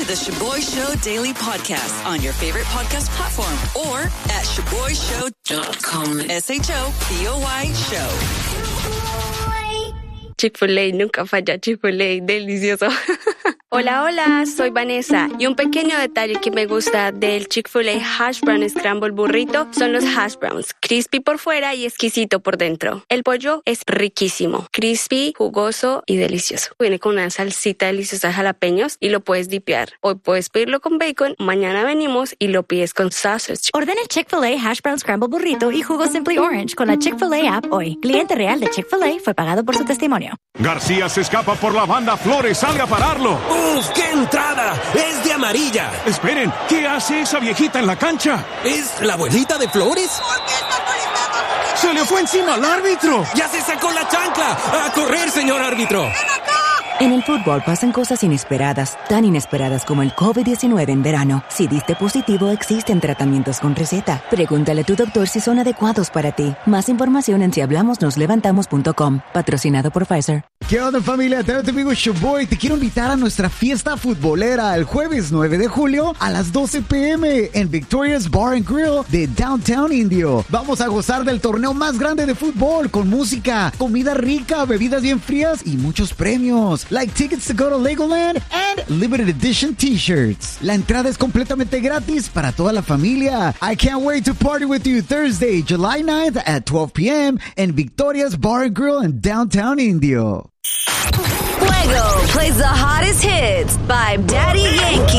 the Shaboy Show Daily Podcast on your favorite podcast platform or at ShaboyShow.com. SHOBOY Show. Chick-fil-A, nunca falla. Chick-fil-A, delicioso. Hola, soy Vanessa y un pequeño detalle que me gusta del Chick-fil-A Hash Brown Scramble Burrito son los hash browns, crispy por fuera y exquisito por dentro. El pollo es riquísimo, crispy, jugoso y delicioso. Viene con una salsita deliciosa de jalapeños y lo puedes dipear. Hoy puedes pedirlo con bacon, mañana venimos y lo pides con sausage. Ordena el Chick-fil-A Hash Brown Scramble Burrito y jugo Simply Orange con la Chick-fil-A app hoy. Cliente real de Chick-fil-A fue pagado por su testimonio. García se escapa por la banda, Flores sale a pararlo. ¡Uf, qué entrada! ¡Es de amarilla! Esperen, ¿qué hace esa viejita en la cancha? ¿Es la abuelita de Flores? ¿Por qué está molestando? ¡Se le fue encima al árbitro! ¡Ya se sacó la chancla! ¡A correr, señor árbitro! ¡Ven acá! En el fútbol pasan cosas inesperadas, tan inesperadas como el COVID-19 en verano. Si diste positivo, existen tratamientos con receta. Pregúntale a tu doctor si son adecuados para ti. Más información en sihablamosnoslevantamos.com. Patrocinado por Pfizer. ¿Qué onda, familia? Te amigo Shaboy. Te quiero invitar a nuestra fiesta futbolera el jueves 9 de julio a las 12 p.m. en Victoria's Bar and Grill de Downtown Indio. Vamos a gozar del torneo más grande de fútbol con música, comida rica, bebidas bien frías y muchos premios. Like tickets to go to Legoland and limited edition t-shirts. La entrada es completamente gratis para toda la familia. I can't wait to party with you Thursday, July 9th at 12 p.m. in Victoria's Bar and Grill in Downtown Indio. Fuego plays the hottest hits by Daddy Yankee.